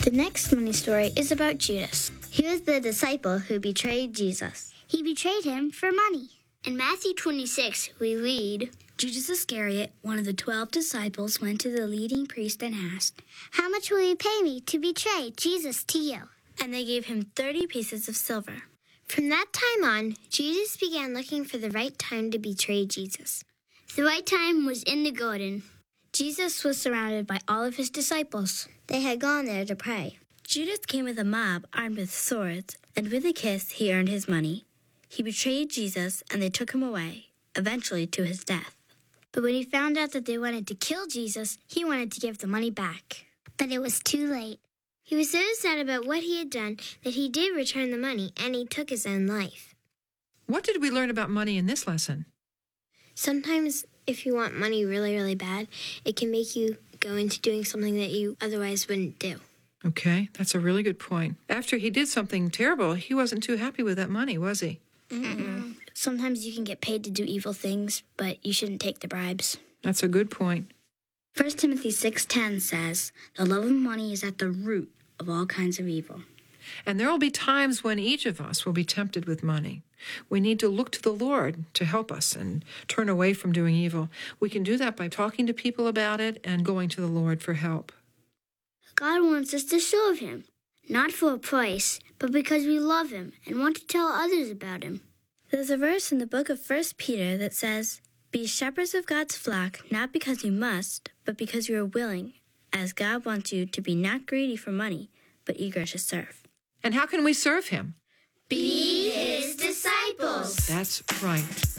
The next money story is about Judas. He was the disciple who betrayed Jesus. He betrayed him for money. In Matthew 26, we read, Judas Iscariot, one of the 12 disciples, went to the leading priest and asked, "How much will you pay me to betray Jesus to you?" And they gave him 30 pieces of silver. From that time on, Judas began looking for the right time to betray Jesus. The right time was in the garden. Jesus was surrounded by all of his disciples. They had gone there to pray. Judas came with a mob armed with swords, and with a kiss he earned his money. He betrayed Jesus, and they took him away, eventually to his death. But when he found out that they wanted to kill Jesus, he wanted to give the money back. But it was too late. He was so sad about what he had done that he did return the money, and he took his own life. What did we learn about money in this lesson? Sometimes, if you want money really, really bad, it can make you go into doing something that you otherwise wouldn't do. Okay, that's a really good point. After he did something terrible, he wasn't too happy with that money, was he? Mm-mm. Sometimes you can get paid to do evil things, but you shouldn't take the bribes. That's a good point. 1 Timothy 6:10 says, "The love of money is at the root of all kinds of evil." And there will be times when each of us will be tempted with money. We need to look to the Lord to help us and turn away from doing evil. We can do that by talking to people about it and going to the Lord for help. God wants us to serve him, not for a price, but because we love him and want to tell others about him. There's a verse in the book of 1 Peter that says, "Be shepherds of God's flock, not because you must, but because you are willing, as God wants you to be not greedy for money, but eager to serve." And how can we serve him? Be his disciples. That's right.